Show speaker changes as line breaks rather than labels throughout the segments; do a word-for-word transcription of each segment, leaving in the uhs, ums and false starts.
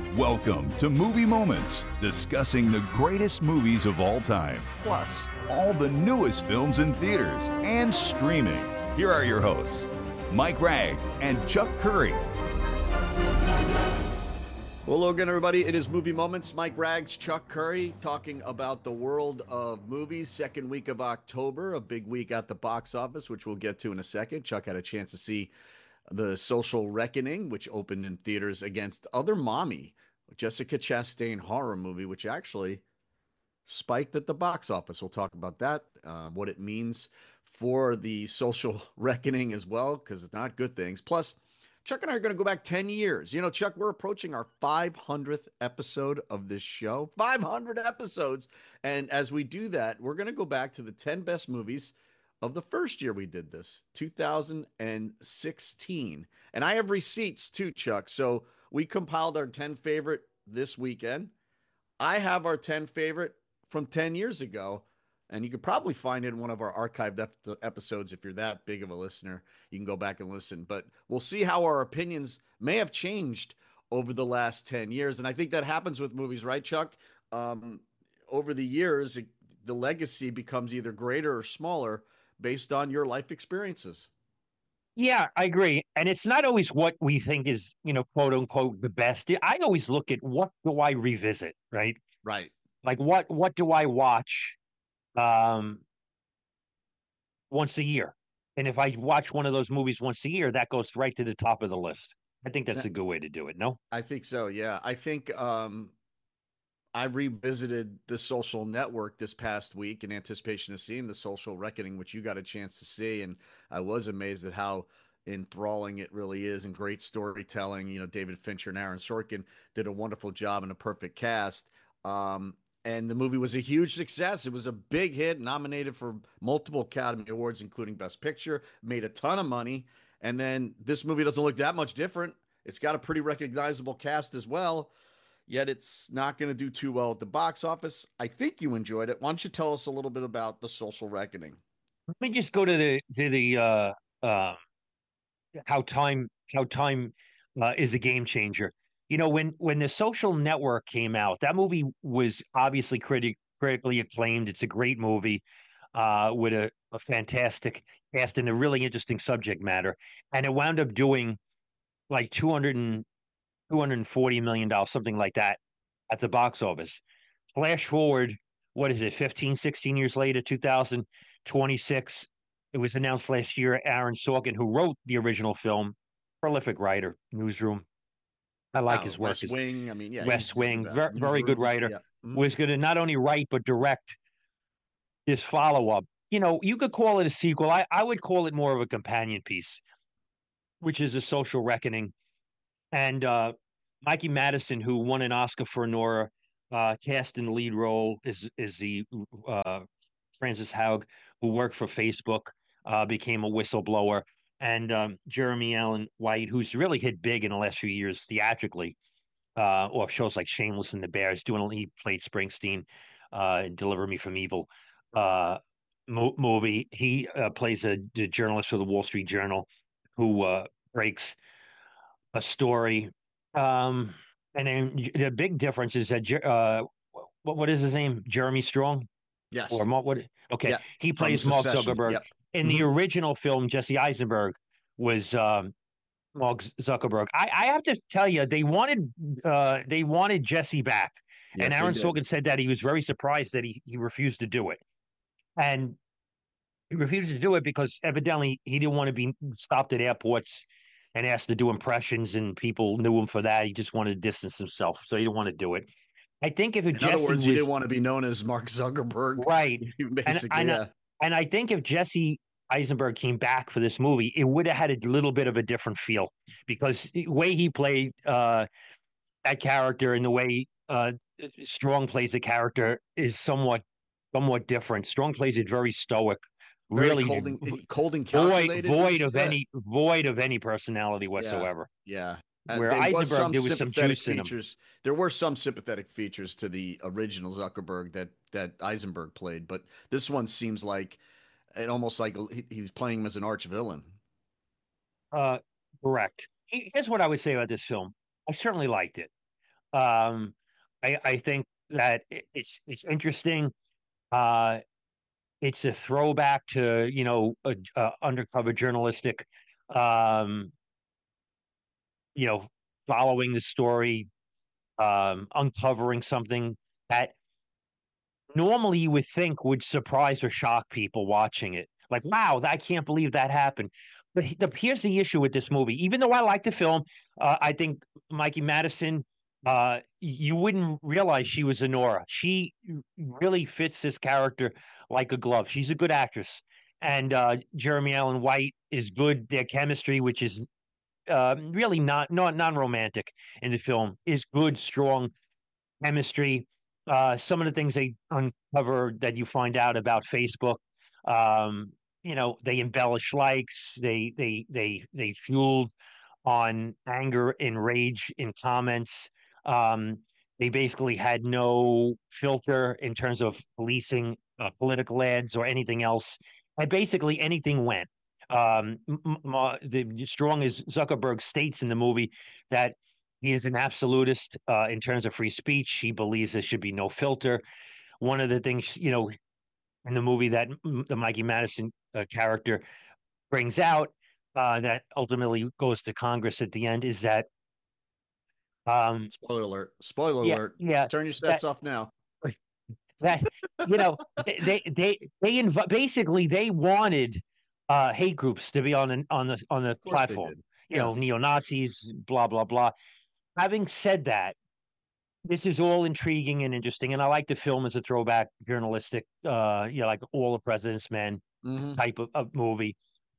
Welcome to Movie Moments, discussing the greatest movies of all time, plus all the newest films in theaters and streaming. Here are your hosts, Mike Rags and Chuck Curry.
Hello again, everybody. It is Movie Moments. Mike Rags, Chuck Curry, talking about the world of movies. Second week of October, a big week at the box office, which we'll get to in a second. Chuck had a chance to see The Social Reckoning, which opened in theaters against Other Mommy, Jessica Chastain horror movie, which actually spiked at the box office. We'll talk about that, uh, what it means for The Social Reckoning as well, because it's not good things. Plus, Chuck and I are going to go back ten years. You know, Chuck, we're approaching our five hundredth episode of this show. five hundred episodes. And as we do that, we're going to go back to the ten best movies of the first year we did this, two thousand sixteen. And I have receipts too, Chuck. So we compiled our ten favorite this weekend. I have our ten favorite from ten years ago. And you could probably find it in one of our archived ep- episodes if you're that big of a listener. You can go back and listen. But we'll see how our opinions may have changed over the last ten years. And I think that happens with movies, right, Chuck? Um, over the years, it, the legacy becomes either greater or smaller based on your life experiences.
Yeah, I agree. And it's not always what we think is, you know, quote unquote, the best. I always look at what do I revisit, right?
Right.
Like what what do I watch um once a year? And if I watch one of those movies once a year, that goes right to the top of the list. I think that's a good way to do it, no?
I think so, yeah. I think um I revisited The Social Network this past week in anticipation of seeing The Social Reckoning, which you got a chance to see, and I was amazed at how enthralling it really is and great storytelling. You know, David Fincher and Aaron Sorkin did a wonderful job and a perfect cast. Um, and the movie was a huge success. It was a big hit, nominated for multiple Academy Awards, including Best Picture, made a ton of money. And then this movie doesn't look that much different. It's got a pretty recognizable cast as well, yet it's not going to do too well at the box office. I think you enjoyed it. Why don't you tell us a little bit about The Social Reckoning?
Let me just go to the to the uh uh how time how time uh, is a game changer. You know, when when the Social Network came out, that movie was obviously critic critically acclaimed. It's a great movie uh, with a, a fantastic cast and a really interesting subject matter, and it wound up doing like two hundred and two hundred forty million dollars, something like that, at the box office. Flash forward, what is it, fifteen, sixteen years later, two thousand twenty-six. It was announced last year, Aaron Sorkin, who wrote the original film, prolific writer, Newsroom. I like
Oh,
his work
West
as
Wing. I mean, yeah,
West
he's, he's the
Wing,
best.
very, very good
Newsroom.
writer,
Yeah. Mhm.
was going to not only write, but direct this follow up. You know, you could call it a sequel. I, I would call it more of a companion piece, which is a social reckoning. And uh, Mikey Madison, who won an Oscar for Nora, uh, cast in the lead role, is is the uh, Francis Haug, who worked for Facebook, uh, became a whistleblower, and um, Jeremy Allen White, who's really hit big in the last few years theatrically, uh, off shows like Shameless and the Bears. Doing he played Springsteen uh, in Deliver Me from Evil uh, mo- movie. He uh, plays a, a journalist for the Wall Street Journal who uh, breaks a story. Um, and then the big difference is that uh, what what is his name? Jeremy Strong or
Yes.
Mark? What? Okay,
Yeah.
he
From
plays Mark
Secession.
Zuckerberg.
Yep.
In the
Hmm.
original film, Jesse Eisenberg was um, Mark Zuckerberg. I, I have to tell you, they wanted uh, they wanted Jesse back, and
Yes, they
Aaron
did.
Sorkin said that he was very surprised that he he refused to do it, and he refused to do it because evidently he didn't want to be stopped at airports and asked to do impressions, and people knew him for that. He just wanted to distance himself, so he didn't want to do it. I think if
In other
Jesse
words, he
was
didn't want to be known as Mark Zuckerberg.
right, and
Basically,
and
yeah.
and I think if Jesse Eisenberg came back for this movie, it would have had a little bit of a different feel because the way he played uh, that character and the way uh, Strong plays a character is somewhat somewhat different. Strong plays it very stoic,
Very
really
cold and cold and
void
calculated. Would you
void
say
of
that?
any void of any personality
Yeah.
whatsoever.
Yeah. Uh,
Where
there was
Eisenberg,
some
there was some
sympathetic
juice in him.
features. There were some sympathetic features to the original Zuckerberg that that Eisenberg played, but this one seems like it almost like he, he's playing him as an arch villain.
Uh, correct. Here's what I would say about this film. I certainly liked it. Um, I, I think that it's it's interesting. Uh, it's a throwback to, you know, a, a undercover journalistic, um, you know, following the story, um, uncovering something that normally you would think would surprise or shock people watching it. Like, wow, I can't believe that happened. But he- the, here's the issue with this movie. Even though I like the film, uh, I think Mikey Madison, uh, you wouldn't realize she was Honora. She really fits this character like a glove. She's a good actress. And uh, Jeremy Allen White is good. Their chemistry, which is uh, really not, not non-romantic in the film, is good, strong chemistry. Uh, some of the things they uncover that you find out about Facebook, um, you know, they embellish likes, they they they they fueled on anger and rage in comments. Um, they basically had no filter in terms of policing uh, political ads or anything else, and basically anything went. Um, the strong as Zuckerberg states in the movie that he is an absolutist uh, in terms of free speech. He believes there should be no filter. One of the things, you know, in the movie that the Mikey Madison uh, character brings out uh, that ultimately goes to Congress at the end is that, um,
Spoiler alert. Spoiler
yeah,
alert.
yeah,
Turn your
that
sets off now.
that you know they they they, they inv- basically they wanted uh, hate groups to be on an, on the on the
Of course they
platform.
did.
You know,
Yes.
neo Nazis, blah blah blah. Having said that, this is all intriguing and interesting, and I like the film as a throwback journalistic, uh, you know, like All the President's Men
Hmm.
type of, of movie.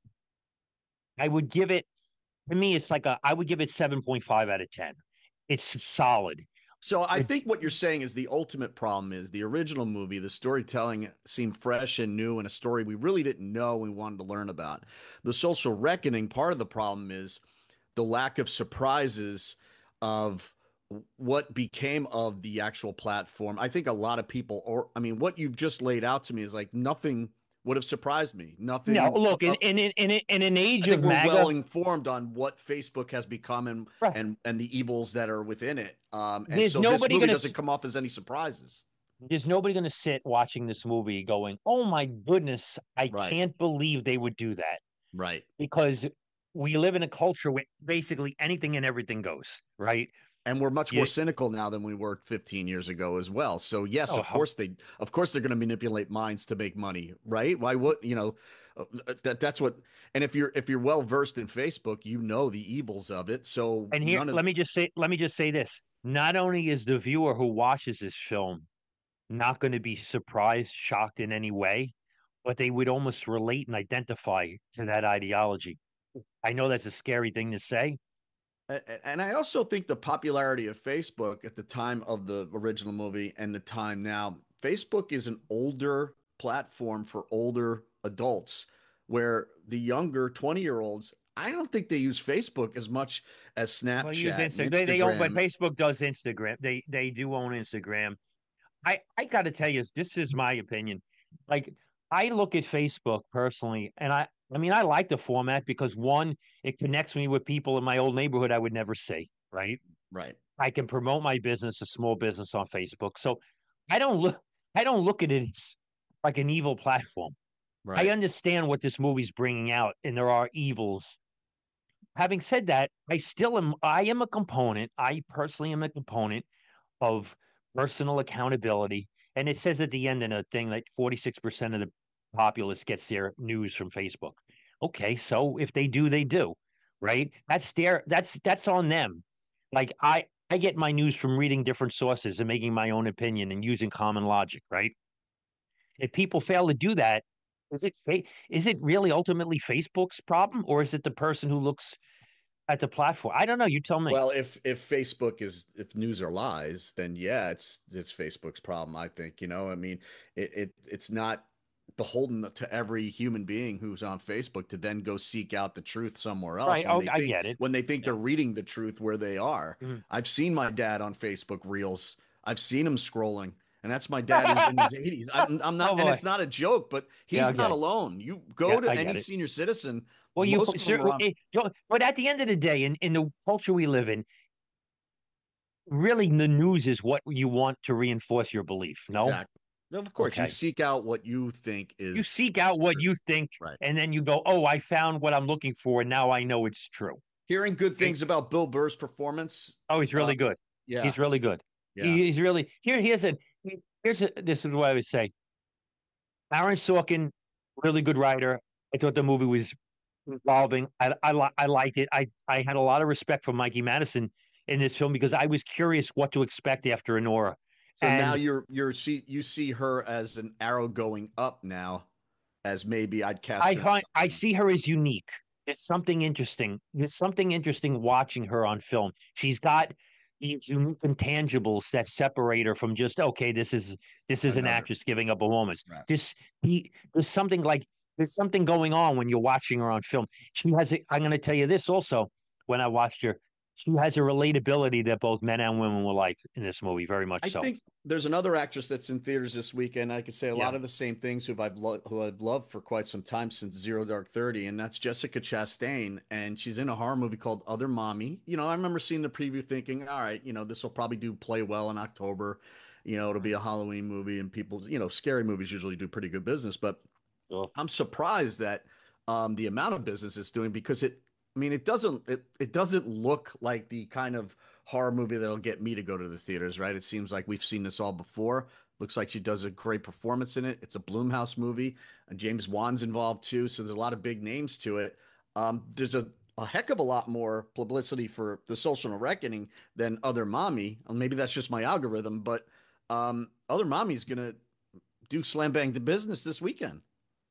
I would give it, to me, it's like a, I would give it seven point five out of ten. It's solid.
So I
It,
think what you're saying is the ultimate problem is the original movie, the storytelling seemed fresh and new and a story we really didn't know we wanted to learn about. The Social Reckoning, part of the problem is the lack of surprises of what became of the actual platform. I think a lot of people, or I mean, what you've just laid out to me is like nothing would have surprised me.
no,
Nothing. Uh,
look, in
uh,
in in in, in an
I
age
think
of
we're well
MAGA,
informed on what Facebook has become and
right,
and and the evils that are within it. Um, and
there's
so this
nobody
movie
gonna
doesn't come off as any surprises.
there's nobody gonna sit watching this movie going, "Oh my goodness, I
Right.
can't believe they would do that,"
Right.
because we live in a culture where basically anything and everything goes, right?
And we're much more
You,
cynical now than we were fifteen years ago as well. So yes,
oh,
of
how-
course they of course they're going to manipulate minds to make money, right? Why would, you know, uh, that that's what, and if you're if you're well versed in Facebook, you know the evils of it. So
and here,
none of
let me just say, let me just say this: not only is the viewer who watches this film not going to be surprised, shocked in any way, but they would almost relate and identify to that ideology. I know that's a scary thing to say.
And I also think the popularity of Facebook at the time of the original movie and the time now, Facebook is an older platform for older adults, where the younger twenty year olds, I don't think they use Facebook as much as
Well, use
Snapchat and
Instagram. They they own, but
Instagram.
Facebook does Instagram. They they do own Instagram. I I got to tell you, this is my opinion. Like, I look at Facebook personally, and I I mean I like the format because one, it connects me with people in my old neighborhood I would never see. Right?
Right,
I can promote my business, a small business, on Facebook. So I don't look I don't look at it as like an evil platform. I
right.
understand what this movie's bringing out, and there are evils. Having said that, I still am. I am a component. I personally am a component of personal accountability. And it says at the end in a thing that forty-six percent of the populace gets their news from Facebook. Okay, so if they do, they do, right? That's their that's that's on them. Like I I get my news from reading different sources and making my own opinion and using common logic, right? If people fail to do that, is it is it really ultimately Facebook's problem, or is it the person who looks at the platform? I don't know. You tell me.
Well, if if Facebook is if news are lies, then yeah, it's it's Facebook's problem, I think. You know, I mean, it, it it's not beholden to every human being who's on Facebook to then go seek out the truth somewhere else
Right.
when
Oh,
they
I
think
get it.
when they think
Yeah.
they're reading the truth where they are.
Mhm.
I've seen my dad on Facebook Reels. I've seen him scrolling, and that's my dad who's in his eighties. I'm I'm
Oh
not, and
boy.
it's not a joke, but
Yeah,
he's not
okay.
alone. You
Yeah,
go to
I
any
get it.
senior citizen,
Well, you
most of them are
sure,
on.
eh, but at the end of the day, in, in the culture we live in, really the news is what you want to reinforce your belief. No,
Exactly. No, of course, you
okay.
seek out what you think
You
is
seek out what you think,
right.
and then you go, "Oh, I found what I'm looking for, and now I know it's true."
Hearing good
Okay?
things about Bill Burr's performance.
Oh, he's
Uh,
really good.
yeah,
He's really good.
yeah.
He, he's really here. Here's a here's a. This is what I would say. Aaron Sorkin, really good writer. I thought the movie was involving. I I, li- I liked it. I I had a lot of respect for Mikey Madison in this film because I was curious what to expect after Honora.
So now
And
you're you're see you see her as an arrow going up now, as maybe I'd cast
I
her.
find I see her as unique. There's something interesting. There's something interesting watching her on film. She's got these unique intangibles that separate her from just okay. This is this is an
Another.
actress giving up a moment.
Right.
This he, there's something like there's something going on when you're watching her on film. She has. A, I'm going to tell you this also. When I watched her, she has a relatability that both men and women will like in this movie. Very much
I
so.
think there's another actress that's in theaters this weekend. I could say a
Yeah.
lot of the same things who I've lo- who I've loved for quite some time since Zero Dark Thirty, and that's Jessica Chastain, and she's in a horror movie called Other Mommy. You know, I remember seeing the preview, thinking, all right, you know, this will probably do play well in October. You know, it'll be a Halloween movie, and people, you know, scary movies usually do pretty good business. But
Sure.
I'm surprised that um, the amount of business it's doing because it. I mean, it doesn't it it doesn't look like the kind of horror movie that'll get me to go to the theaters, right? It seems like we've seen this all before. Looks like she does a great performance in it. It's a Blumhouse movie, and James Wan's involved too, so there's a lot of big names to it. Um, there's a, a heck of a lot more publicity for The Social Reckoning than Other Mommy. And maybe that's just my algorithm, but um, Other Mommy's gonna do slam bang the business this weekend.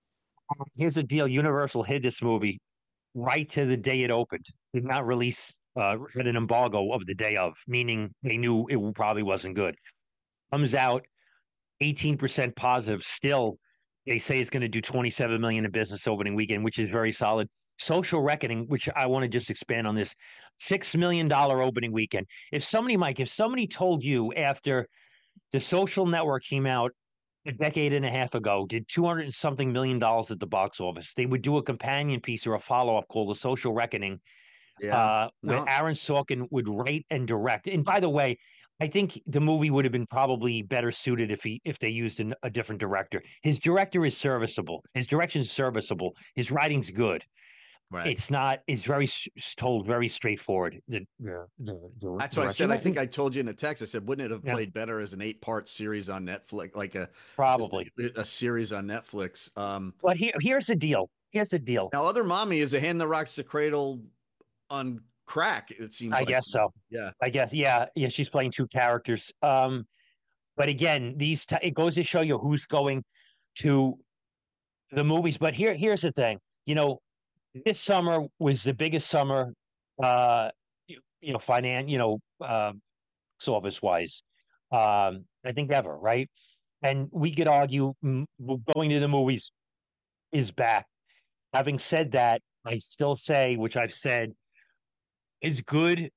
Here's the deal: Universal hid this movie right to the day it opened. Did not release, uh, had an embargo of the day of, meaning they knew it probably wasn't good. Comes out eighteen percent positive. Still, they say it's going to do twenty-seven million in business opening weekend, which is very solid. Social Reckoning, which I want to just expand on this, six million dollar opening weekend. If somebody, Mike, if somebody told you after the Social Network came out a decade and a half ago, did two hundred and something million dollars at the box office, they would do a companion piece or a follow up called The Social Reckoning,
Yeah.
uh, where
No.
Aaron Sorkin would write and direct. And by the way, I think the movie would have been probably better suited if he if they used an, a different director. His director is serviceable. His direction is serviceable. His writing's good.
Right.
It's not. It's very s- told very straightforward. The the, the, the
That's what I said.
direction,
I think I told you in the text. I said, wouldn't it have
Yeah.
played better as an eight-part series on Netflix, like a just
probably.
a, a series on Netflix? Um,
But here here's the deal. Here's the deal.
now, Other Mommy is a Hand That Rocks the Cradle on crack. It seems
I
like.
guess so.
Yeah.
I guess yeah yeah. She's playing two characters. Um, but again, these t- it goes to show you who's going to the movies. But here here's the thing. You know, this summer was the biggest summer, uh, you, you know, finan, you know, uh, office wise, um, I think ever, right? And we could argue mm, going to the movies is back. Having said that, I still say, which I've said, as good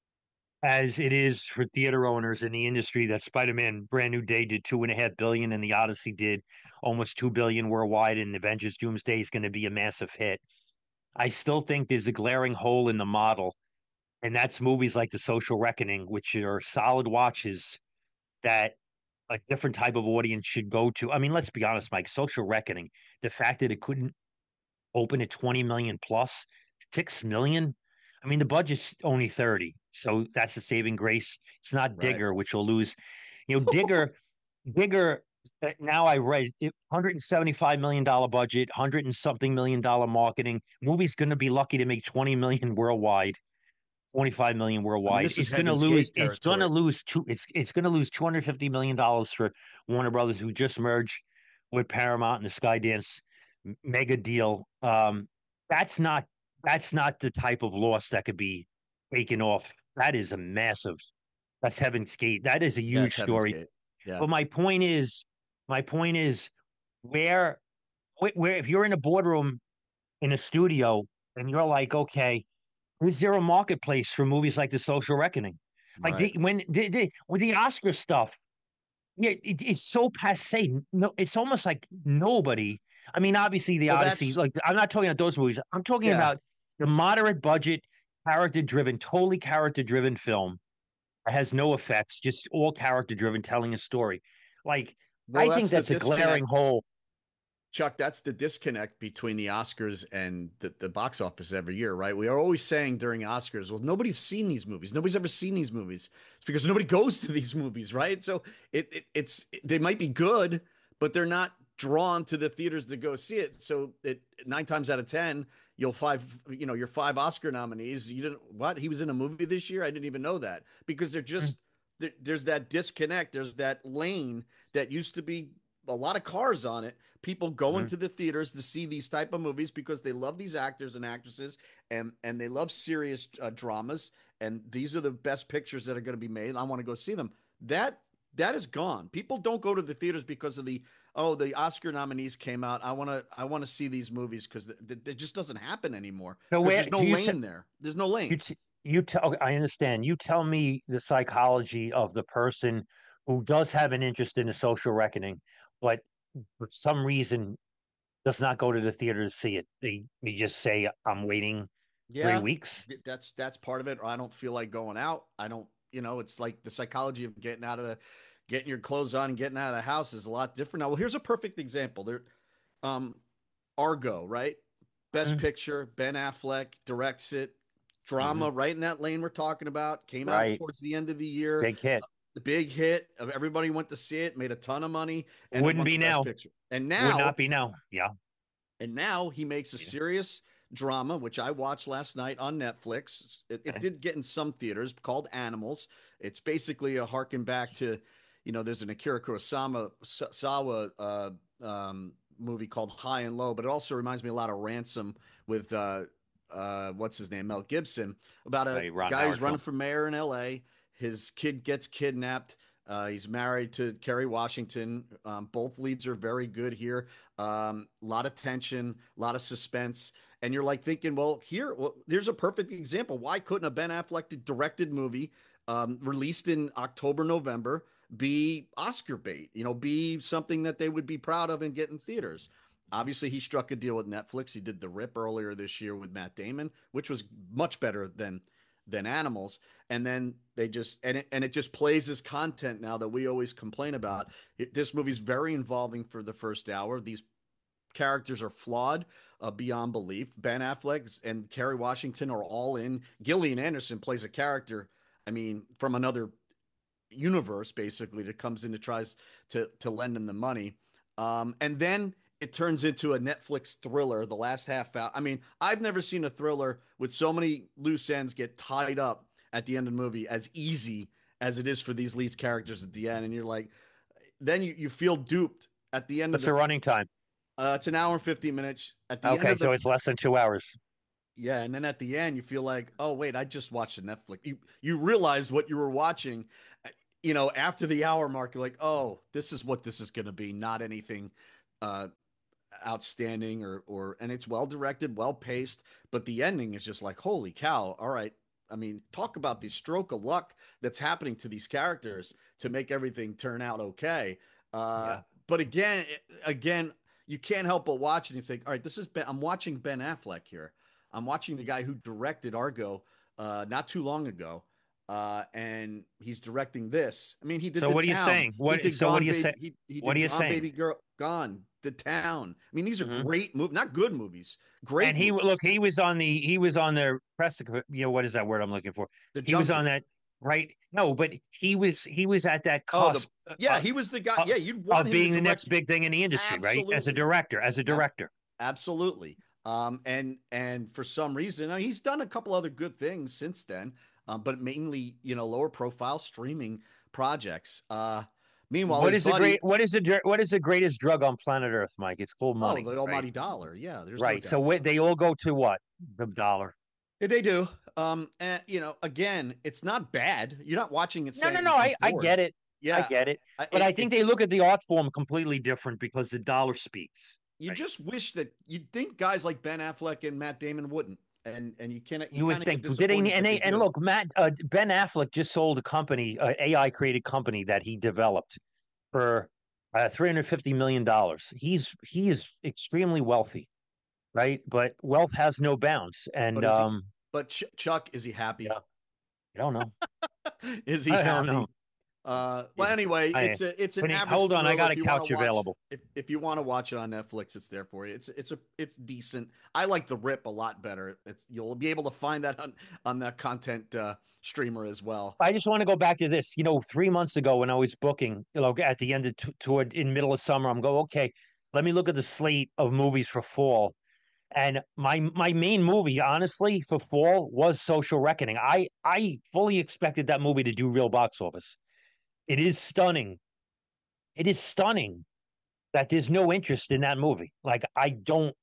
as it is for theater owners in the industry that Spider-Man Brand New Day did two and a half billion and the Odyssey did almost two billion worldwide and Avengers Doomsday is going to be a massive hit. I still think there's a glaring hole in the model, and that's movies like The Social Reckoning, which are solid watches that a different type of audience should go to. I mean, let's be honest, Mike, Social Reckoning, the fact that it couldn't open at twenty million plus, six million. I mean, the budget's only thirty. So that's the saving grace. It's not
Right.
Digger, which will lose. You know, Digger, Digger, uh, now I read it, one hundred seventy-five million dollars budget, one hundred and something million dollar marketing. Movie's going to be lucky to make twenty million worldwide, twenty-five million
I mean,
worldwide.
this is
It's going to
Heaven's
lose,
Gate
it's going to
territory.
lose two, it's, it's going to lose two hundred fifty million dollars for Warner Brothers, who just merged with Paramount and the Skydance m- mega deal. Um, that's not, that's not the type of loss that could be taken off. That is a massive, that's Heaven's Gate. That is a
Yeah, it's
huge
Heaven's
story.
Gate. Yeah.
But my point is, my point is where, wh- where if you're in a boardroom in a studio and you're like, okay, is there a marketplace for movies like The Social Reckoning? Like
Right.
the, when the, the with the Oscar stuff, yeah, it, it's so passe. No, it's almost like nobody. I mean, obviously the
Well,
Odyssey.
that's
Like I'm not talking about those movies. I'm talking
yeah.
about the moderate budget, character driven, totally character driven film It has no effects, just all character driven, telling a story. Like,
Well,
I think
that's the
that's a glaring
disconnect,
hole.
Chuck. That's the disconnect between the Oscars and the, the box office every year, right? We are always saying during Oscars, well, nobody's seen these movies. Nobody's ever seen these movies. It's because nobody goes to these movies, right? So it, it it's they might be good, but they're not drawn to the theaters to go see it. So it nine times out of ten, you'll five, you know, your five Oscar nominees. You didn't what? He was in a movie this year? I didn't even know that because they're
Mm,
just there, there's that disconnect. There's that lane that used to be a lot of cars on it, people going
mm.
to the theaters to see these type of movies because they love these actors and actresses, and and they love serious uh, dramas, and these are the best pictures that are going to be made. I want to go see them. That that is gone. People don't go to the theaters because of the oh, the Oscar nominees came out. I want to I want to see these movies because it just doesn't happen anymore
So
because
where
there's no
do you t
lane there. There's no
you
lane.
t you tell I understand. You tell me the psychology of the person who does have an interest in a social reckoning, but for some reason does not go to the theater to see it. They they just say, I'm waiting three
Yeah,
weeks.
that's that's part of it. Or I don't feel like going out. I don't, you know, it's like the psychology of getting out of the getting your clothes on and getting out of the house is a lot different. Now, well, here's a perfect example. There, um, Argo, right? Best
Mm,
Picture, Ben Affleck directs it.
mhm.
Drama, right in that lane we're talking about. Came out
Right.
towards the end of the year.
Big hit.
The big hit of everybody went to see it, made a ton of money, and it
Wouldn't
won the
be
Best
now.
Picture. And
Would
now
not be now. Yeah.
and now he makes a
Yeah.
serious drama, which I watched last night on Netflix. It, it
Okay.
did get in some theaters called Animals. It's basically a harken back to, you know, there's an Akira Kurosawa Sawa uh, um, movie called High and Low, but it also reminds me a lot of Ransom with uh, uh, what's his name, Mel Gibson, about a
A Ron
guy who's
Howard
running
film.
for mayor in L A. His kid gets kidnapped. Uh, he's married to Kerry Washington. Um, both leads are very good here. Um, a lot of tension, a lot of suspense, and you're like thinking, well, here, well, there's a perfect example. Why couldn't a Ben Affleck directed movie um, released in October, November be Oscar bait? You know, be something that they would be proud of and get in theaters. Obviously, he struck a deal with Netflix. He did The Rip earlier this year with Matt Damon, which was much better than than Animals. And then they just and it and it just plays as content now that we always complain about. It, this movie's very involving for the first hour. These characters are flawed uh, beyond belief. Ben Affleck and Kerry Washington are all in. Gillian Anderson plays a character, I mean, from another universe basically that comes in to tries to to lend him the money. Um, and then it turns into a Netflix thriller. The last half hour. I mean, I've never seen a thriller with so many loose ends get tied up at the end of the movie as easy as it is for these lead characters at the end. And you're like, then you, you feel duped at the end of
What's
the
the running time?
uh, it's an hour and fifty minutes. At the end
Okay,
of the
so it's less than two hours.
yeah, and then at the end you feel like, oh wait, I just watched a Netflix. You you realize what you were watching, uh, you know, after the hour mark. You're like, oh, this is what this is going to be, not anything uh, outstanding or or. And it's well directed, well paced, but the ending is just like, holy cow! All right, I mean, talk about the stroke of luck that's happening to these characters to make everything turn out okay. Uh,
Yeah.
but again, again, you can't help but watch and you think, all right, this is Ben, I'm watching Ben Affleck here. I'm watching the guy who directed Argo uh, not too long ago, uh, and he's directing this. I mean, he did
So
The
what are you
Town.
saying?
He
What
did
so what
Gone
are you saying?
Baby. He he
What are
did
you
Gone
saying?
Baby Girl. Gone. The Town. I mean, these are
Hmm.
great movies, not good movies,
And
great
he look,
movies.
he was on the he was on the press, you know, what is that word I'm looking for?
The
He was on
Junket.
that, right? No, but he was he was at that
Oh, the
cusp
yeah,
uh,
he was the guy.
uh,
Yeah, you'd want
of
him to
being the next
direct.
big thing in the industry, right? As a
Absolutely.
director, as a
Ab-
director.
Absolutely. Um, and and for some reason, I mean, he's done a couple other good things since then, um, but mainly, you know, lower profile streaming projects. Uh, meanwhile,
What
his
is the great
buddy,
what is the dr- what is the greatest drug on planet Earth, Mike? It's called
oh,
money,
the
right?
almighty dollar. Yeah, there's no
Right. So
doubt.
wh- they all go to what? The dollar.
Yeah, they do. Um, and you know, again, it's not bad. You're not watching it
No, no,
saying
no.
I'm
I I
bored.
get it. I
Yeah,
get it.
I,
But I
it,
think
it
they look at the art form completely different because the dollar speaks.
you
Right.
just wish that you'd think guys like Ben Affleck and Matt Damon wouldn't, and and you can't you
You would
kind of get
think, did they?
disappointed
And
that they
they, and
do.
look, Matt uh, Ben Affleck just sold a company, uh, A I created company that he developed for uh, three hundred fifty million dollars. He's he is extremely wealthy, right? But wealth has no bounds, and
But is he?
um,
But Ch- Chuck, is he happy?
yeah, I don't know.
Is he
I don't
happy?
know.
Uh, well,
Yeah.
anyway,
I,
it's a it's an
but he-
average
hold on, I
thriller.
got
If
a
you want
couch
to watch,
available.
if if you want to watch it on Netflix, it's there for you. It's it's a it's decent. I like The Rip a lot better. It's you'll be able to find that on on that content uh, streamer as well.
I just want to go back to this. You know, three months ago when I was booking, you know, at the end of t- toward in middle of summer, I'm go, okay, let me look at the slate of movies for fall. And my my main movie, honestly, for fall was Social Reckoning. I I fully expected that movie to do real box office. It is stunning. It is stunning that there's no interest in that movie. Like I don't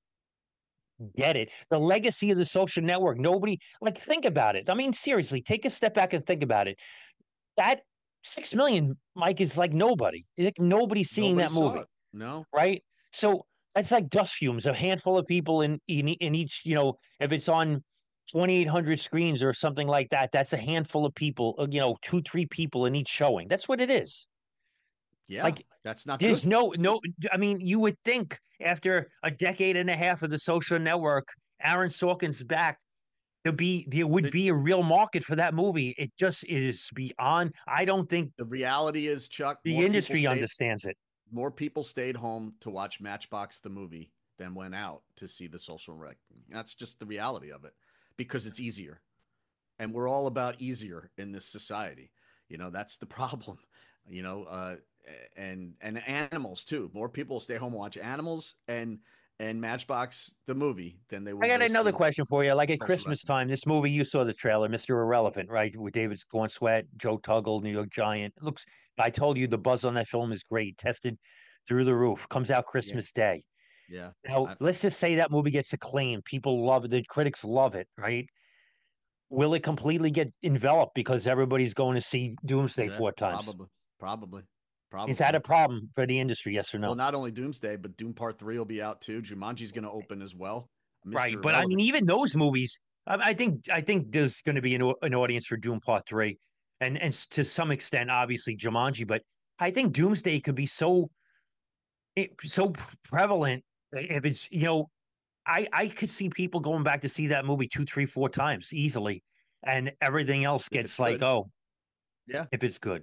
get it. The legacy of the social network. Nobody like think about it. I mean, seriously, take a step back and think about it. That six million, Mike, is like nobody. Like nobody's seeing
Nobody
that
saw
movie,
it. No,
right? So that's like dust fumes. A handful of people in in, in each, you know, if it's on twenty-eight hundred screens or something like that, that's a handful of people, uh, you know, two, three people in each showing. That's what it is.
yeah,
Like
that's not
there's
good.
no no. I mean, you would think after a decade and a half of the social network, Aaron Sorkin's back. There be there would
The,
be a real market for that movie. It just is beyond. I don't think
the reality is, Chuck,
the
more people
industry
stayed
understands it.
more people stayed home to watch Matchbox the movie than went out to see The Social Reckoning. That's just the reality of it because it's easier. And we're all about easier in this society. You know, that's the problem. You know, uh, and and animals too. More people stay home and watch animals and and Matchbox the movie than they
I
would
got
go
another
see
question for you. Like at
Social
Christmas
Reckoning.
time, this movie you saw the trailer, Mister Irrelevant, right? With David Sweat, Joe Tuggle, New York Giant. It looks. I told you the buzz on that film is great. Tested through the roof. Comes out
Yeah,
Christmas Day.
yeah.
Now,
I,
let's just say that movie gets acclaimed. People love it. The critics love it, right? Will it completely get enveloped because everybody's going to see Doomsday
yeah,
four times?
probably, probably,
Is that a
probably.
problem for the industry? Yes or
Well,
no?
not only Doomsday, but Doom Part Three will be out too. Jumanji's going to open as well.
Right,
Mister
but I mean,
Irrelevant.
even those movies, I, I think, I think there's going to be an, an audience for Doom Part Three, and and to some extent, obviously Jumanji. But I think Doomsday could be so it, so prevalent if it's you know, I I could see people going back to see that movie two, three, four times easily, and everything else
If it's
gets like,
good,
oh,
yeah.
if it's good.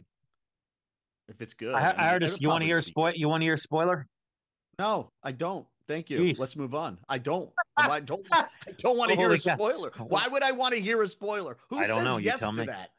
If it's
I,
good, I
I
mean,
heard
it
this. You want to
probably
hear
will
a
be
spoil?
good.
You want to hear a spoiler?
No, I don't. Thank you.
Jeez.
Let's move on. I don't. I don't. I don't want to hear
Holy
a
cow.
spoiler. Why would I want to hear a spoiler? Who
I don't know.
says
You
yes
tell
to
me.
that?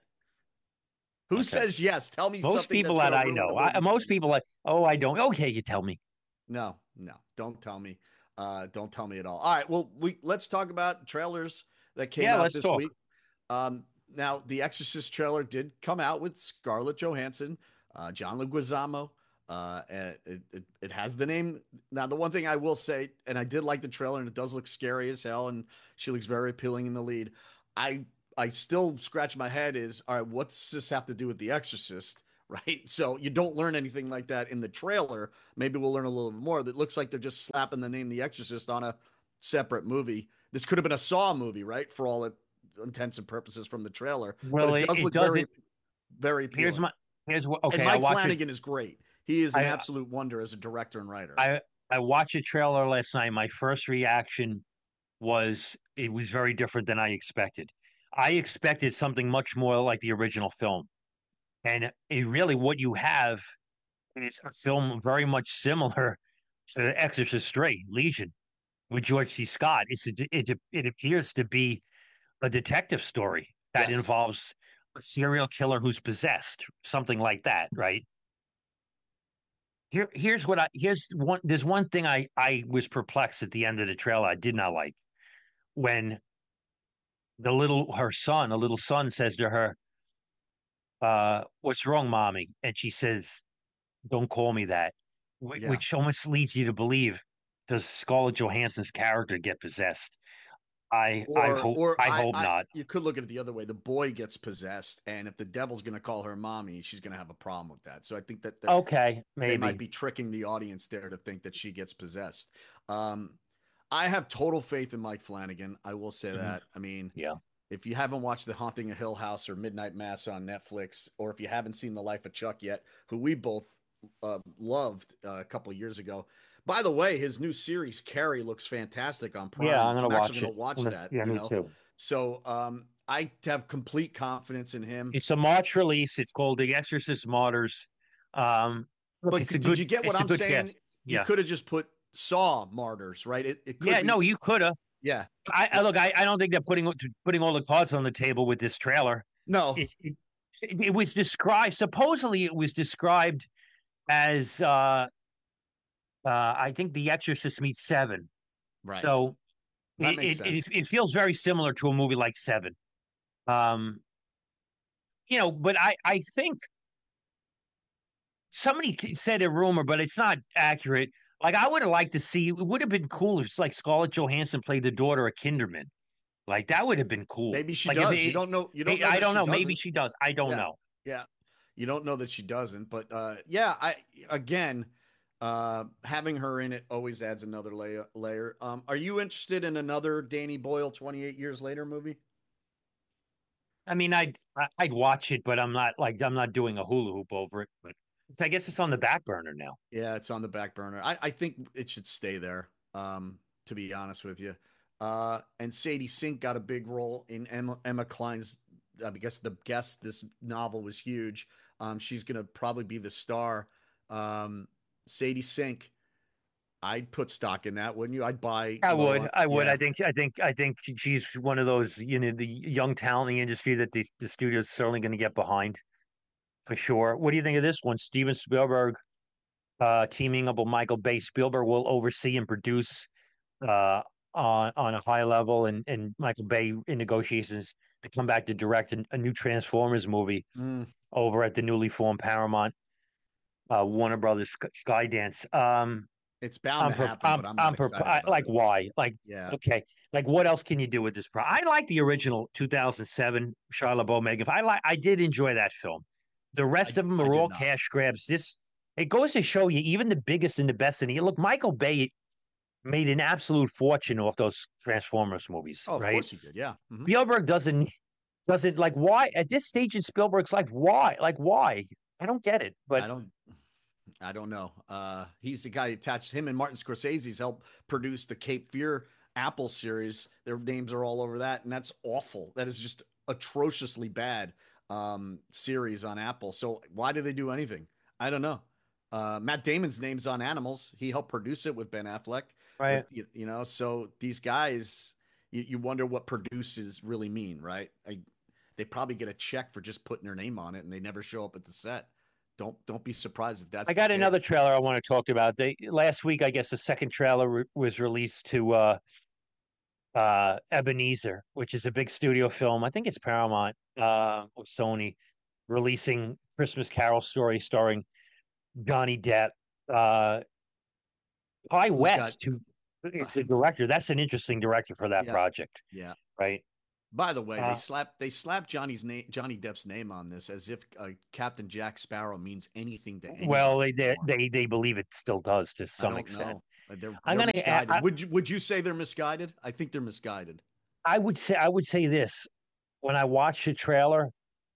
Who
Okay.
says yes? Tell me
Most
something
people
that's going
that
to
I
ruin a
know, I,
movie for
most
me.
people like, oh, I don't. Okay, you tell me.
No, no, don't tell me. Uh, don't tell me at all. All right. Well, we let's talk about trailers that came
Yeah,
out
let's
this
talk.
week. Um, now, the Exorcist trailer did come out with Scarlett Johansson, uh, John Leguizamo. Uh, and it, it, it has the name. Now, the one thing I will say, and I did like the trailer, and it does look scary as hell, and she looks very appealing in the lead. I I still scratch my head is, all right, what's this have to do with The Exorcist? Right. So you don't learn anything like that in the trailer. Maybe we'll learn a little bit more. That looks like they're just slapping the name The Exorcist on a separate movie. This could have been a Saw movie, right? For all it intents and purposes from the trailer, but
Well,
it
it,
does
it
look very,
doesn't.
very
Here's
appealing.
my. Here's what.
And
Okay, I
Mike
watch it.
Flanagan is great. He is an
I
absolute wonder as a director and writer.
I I watched a trailer last night. My first reaction was it was very different than I expected. I expected something much more like the original film, and it really what you have is a film very much similar to Exorcist Three, Legion, with George C. Scott. It's a, it it appears to be a detective story that
Yes.
involves a serial killer who's possessed, something like that, right? Here, here's what I here's one. There's one thing I I was perplexed at the end of the trailer. I did not like when the little her son, a little son, says to her, uh, "What's wrong, mommy?" And she says, "Don't call me that," Wh-
Yeah.
which almost leads you to believe does Scarlett Johansson's character get possessed? I I
Or
hope
or
I
I
hope
I
not.
you could look at it the other way. The boy gets possessed, and if the devil's going to call her mommy, she's going to have a problem with that. So I think that that
Okay,
they might
maybe.
be tricking the audience there to think that she gets possessed. Um, I have total faith in Mike Flanagan. I will say
Mhm.
that. I mean,
Yeah.
if you haven't watched The Haunting of Hill House or Midnight Mass on Netflix, or if you haven't seen The Life of Chuck yet, who we both uh, loved uh, a couple of years ago. By the way, his new series Carrie looks fantastic on
Yeah,
Prime.
I'm gonna
I'm actually
watch
going
it.
to watch
I'm gonna-
that.
yeah,
You
me
know,
too.
So um, I have complete confidence in him.
It's a March release. It's called The Exorcist Martyrs. Um, look,
But
it's a
did
good
you get what
it's a
I'm
good
saying?
cast.
You
Yeah.
could have just put Saw Martyrs, right? It it could
Yeah,
be.
no, you could have.
Yeah.
I, I look, I, I don't think they're putting putting all the cards on the table with this trailer.
No.
It, it, it was described supposedly it was described as uh uh I think The Exorcist meets Seven.
Right.
So
That
it
makes
it it,
sense.
it feels very similar to a movie like Seven. Um, you know, but I I think somebody said a rumor, but it's not accurate. Like I would have liked to see. It would have been cool if like Scarlett Johansson played the daughter of Kinderman. Like that would have been cool.
Maybe she
Like if
does. You
it,
don't know. You don't
it,
know
I
that
don't
she
know. Maybe
doesn't.
she does. I don't
Yeah.
know.
Yeah. You don't know that she doesn't. But uh, yeah, I again, uh, having her in it always adds another layer. Layer. Um, are you interested in another Danny Boyle twenty-eight years later movie?
I mean, I'd I- I'd watch it, but I'm not like I'm not doing a hula hoop over it. But I guess it's on the back burner now.
Yeah, it's on the back burner. I, I think it should stay there. Um, to be honest with you. Uh, and Sadie Sink got a big role in Emma, Emma Klein's. I guess the guest. This novel was huge. Um, she's gonna probably be the star. Um, Sadie Sink. I'd put stock in that, wouldn't you? I'd buy
I
low
would.
on.
I would. I
Yeah,
think. I think. I think she's one of those, you know, the young talent in the industry that the the studio's certainly going to get behind for sure. What do you think of this one? Steven Spielberg uh, teaming up with Michael Bay. Spielberg will oversee and produce uh, on on a high level, and and Michael Bay in negotiations to come back to direct a, a new Transformers movie
mm,
over at the newly formed Paramount uh, Warner Brothers Skydance. Um,
it's bound
I'm
to
per,
happen,
I'm
but I'm not
I'm per,
excited
I,
about
like
it.
why? Like
Yeah,
okay, like what else can you do with this? Pro I like the original two thousand seven Shia LaBeouf Megan. I like I did enjoy that film. The rest
I
of them
I
are
did
all
not.
cash grabs. This it goes to show you, even the biggest and the best. And look, Michael Bay made an absolute fortune off those Transformers movies,
Oh, of
right?
course he did. Yeah. Hmm.
Spielberg doesn't doesn't like why at this stage in Spielberg's life, why? Like why? I don't get it. But
I don't. I don't know. Uh, he's the guy attached. Him and Martin Scorsese's helped produce the Cape Fear Apple series. Their names are all over that, and that's awful. That is just atrociously bad um, series on Apple. So why do they do anything? I don't know. Uh, Matt Damon's name's on Animals. He helped produce it with Ben Affleck. But
right.
you, you know, so these guys, you, you wonder what produces really mean, right? I, they probably get a check for just putting their name on it, and they never show up at the set. Don't don't be surprised if
I
that's the
got another
case.
trailer I want to talk about. They last week, I guess the second trailer re was released to uh uh Ebenezer, which is a big studio film. I think it's Paramount uh or Sony releasing Christmas Carol story starring Johnny Depp. Uh High
Who's got?
West, who is the director. That's an interesting director for that
Yeah,
project,
yeah.
right?
By the way, they
Uh
slapped they slapped Johnny's name, Johnny Depp's name on this, as if uh, Captain Jack Sparrow means anything to
well,
anybody
they they
anymore.
they, they believe it still does to
I
some
don't
extent.
know. Uh, They're
I'm
they're
gonna
misguided.
I,
Would you would you say they're misguided? I think they're misguided.
I would say I would say this when I watch the trailer.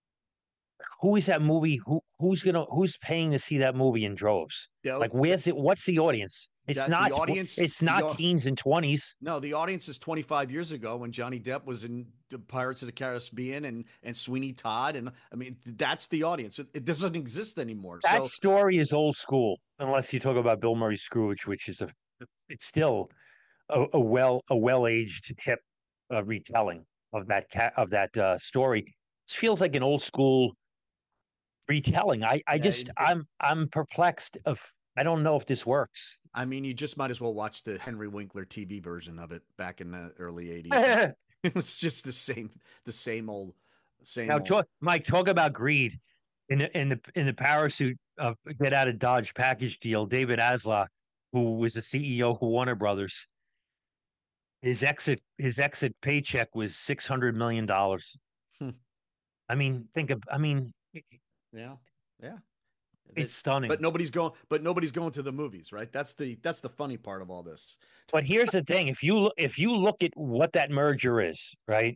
Who is that movie? Who who's gonna who's paying to see that movie in droves?
Though
Like, where's it? What's the audience? It's
that the
not. tw-
audience
It's
the
not
au-
teens and twenties.
no, the audience is twenty-five years ago when Johnny Depp was in the Pirates of the Caribbean and and Sweeney Todd, and I mean that's the audience. It, it doesn't exist anymore.
That
So
story is old school, unless you talk about Bill Murray Scrooge, which is a. It's still a, a well a well aged hip uh, retelling of that cat of that uh, story. It feels like an old school retelling. I I
yeah,
just
it, it,
I'm I'm perplexed of. I don't know if this works.
I mean, you just might as well watch the Henry Winkler T V version of it back in the early eighties. It, it was just the same, the same old, same
Now,
old.
talk, Mike, talk about greed in the in the in the parachute of Get Out of Dodge package deal. David Asla, who was the C E O of Warner Brothers, his exit his exit paycheck was six hundred million dollars.
Hmm.
I mean, think of. I mean,
Yeah, yeah.
it's
That, but
stunning.
nobody's going. But nobody's going to the movies, right? That's the that's the funny part of all this.
But here's the thing: if you look, if you look at what that merger is, right?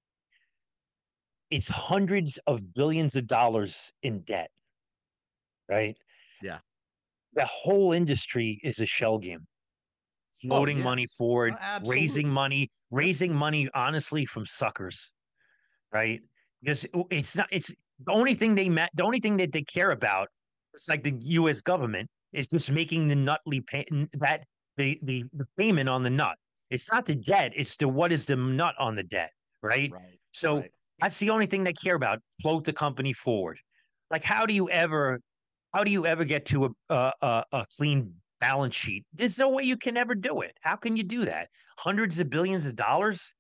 It's hundreds of billions of dollars in debt, right?
Yeah,
The whole industry is a shell game.
Oh
floating
yeah,
money forward,
uh,
raising
absolutely.
money,
Yep.
raising money honestly from suckers, right? Because it's not it's the only thing they met, the only thing that they care about, it's like the U S government is just making the nutly pay that the, the the payment on the nut. It's not the debt, it's the what is the nut on the debt, right?
Right.
So
Right.
that's the only thing they care about. Float the company forward. Like how do you ever how do you ever get to a a, a, a clean balance sheet? There's no way you can ever do it. How can you do that? Hundreds of billions of dollars?